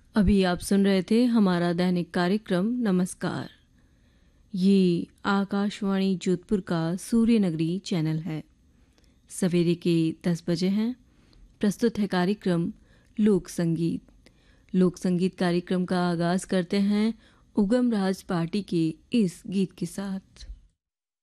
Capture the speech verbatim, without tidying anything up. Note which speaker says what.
Speaker 1: अभी आप सुन रहे थे हमारा दैनिक कार्यक्रम नमस्कार। ये आकाशवाणी जोधपुर का सूर्य नगरी चैनल है। सवेरे के दस बजे हैं। प्रस्तुत है कार्यक्रम लोक संगीत। लोक संगीत कार्यक्रम का आगाज करते हैं उगम राज पार्टी के इस गीत के साथ।